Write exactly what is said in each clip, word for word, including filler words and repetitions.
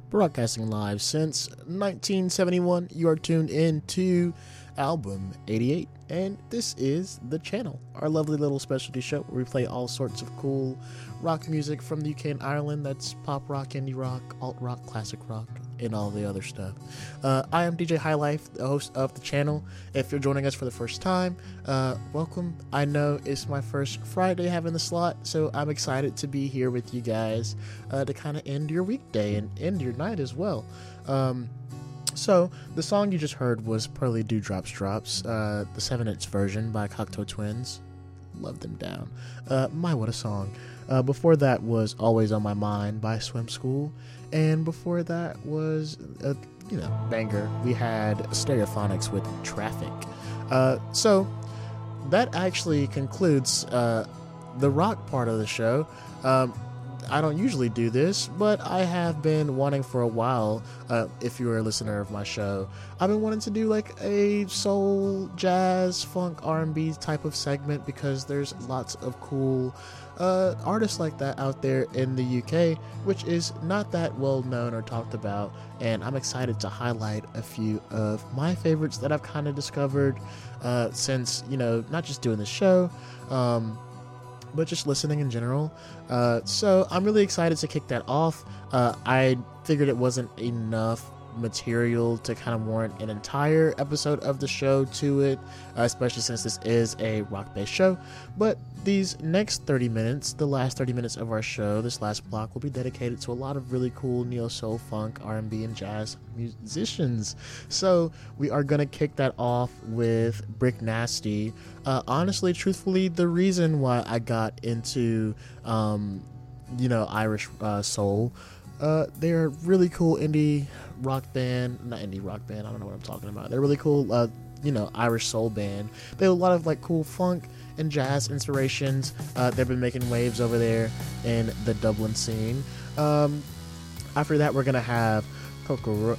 broadcasting live since nineteen seventy-one. You are tuned in to Album eighty-eight, and this is The Channel, our lovely little specialty show where we play all sorts of cool rock music from the U K and Ireland. That's pop rock, indie rock, alt rock, classic rock, and all the other stuff. Uh, I am D J High Life, the host of The Channel. If you're joining us for the first time, uh, welcome. I know it's my first Friday having the slot, so I'm excited to be here with you guys uh, to kind of end your weekday and end your night as well. Um, so, the song you just heard was Pearly Dewdrops Drops, uh, the seven inch version by Cocteau Twins. Love them down. Uh, my, what a song. Uh, before that was Always on My Mind by Swim School. And before that was a, you know, banger. We had Stereophonics with Traffic. Uh, so, that actually concludes uh, the rock part of the show. Um, I don't usually do this, but I have been wanting for a while, uh, if you're a listener of my show, I've been wanting to do like a soul, jazz, funk, R and B type of segment because there's lots of cool uh, artists like that out there in the U K, which is not that well known or talked about, and I'm excited to highlight a few of my favorites that I've kind of discovered uh, since, you know, not just doing the show, um, but just listening in general. Uh, so I'm really excited to kick that off. Uh, I figured it wasn't enough material to kind of warrant an entire episode of the show to it, uh, especially since this is a rock-based show. But these next thirty minutes, the last thirty minutes of our show, this last block will be dedicated to a lot of really cool neo-soul, funk, R and B, and jazz musicians. So we are going to kick that off with Brick Nasty. Uh, honestly, truthfully, the reason why I got into, um, you know, Irish uh, soul, uh, they're a really cool indie rock band, not indie rock band, I don't know what I'm talking about. They're a really cool, uh, you know, Irish soul band. They have a lot of like cool funk and jazz inspirations. Uh, they've been making waves over there in the Dublin scene. Um, after that, we're gonna have Kokoro-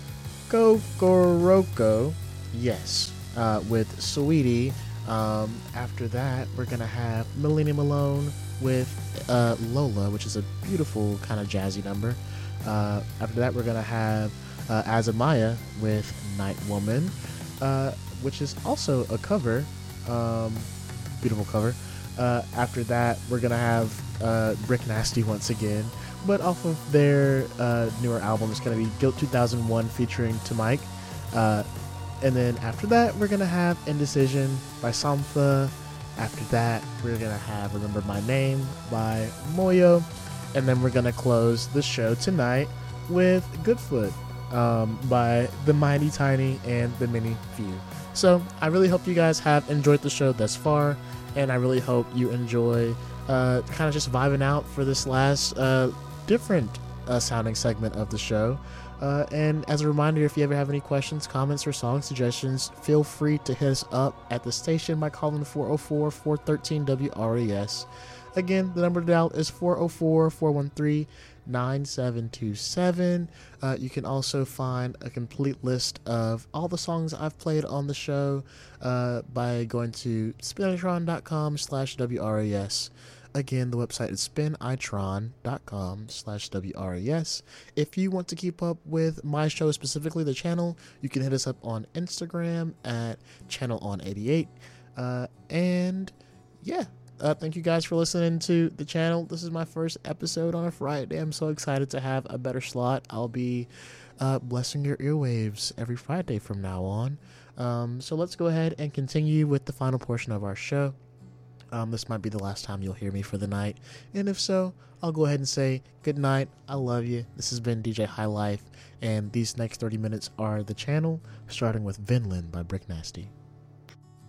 Kokoroko, yes, uh, with Sweetie. Um, after that, we're gonna have Melanie Malone with uh, Lola, which is a beautiful kind of jazzy number. Uh, after that, we're gonna have uh, Azamaya with Night Woman, uh, which is also a cover, um, beautiful cover. Uh, after that, we're gonna have uh, Brick Nasty once again, but off of their uh, newer album. It's gonna be Guilt two thousand one featuring To Mike. Uh, and then after that, we're gonna have Indecision by Sampha. After that, we're gonna have Remember My Name by Moyo. And then we're gonna close the show tonight with Goodfoot um, by The Mighty Tiny and The Mini Few. So I really hope you guys have enjoyed the show thus far, and I really hope you enjoy uh, kind of just vibing out for this last uh, different uh, sounding segment of the show. Uh, and as a reminder, if you ever have any questions, comments, or song suggestions, feel free to hit us up at the station by calling four oh four, four one three, W R E S. Again, the number to dial is four oh four, four one three, nine seven two seven. Uh, you can also find a complete list of all the songs I've played on the show uh, by going to spinitron.com slash WRES. Again, the website is spinitron.com slash WRES. If you want to keep up with my show, specifically the channel, you can hit us up on Instagram at channel on eighty-eight. Uh, and yeah. Uh, thank you guys for listening to the channel. This is my first episode on a Friday. I'm so excited to have a better slot. I'll be uh, blessing your earwaves every Friday from now on. Um, so let's go ahead and continue with the final portion of our show. Um, this might be the last time you'll hear me for the night. And if so, I'll go ahead and say good night. I love you. This has been D J High Life. And these next thirty minutes are the channel, starting with Vinland by Brick Nasty.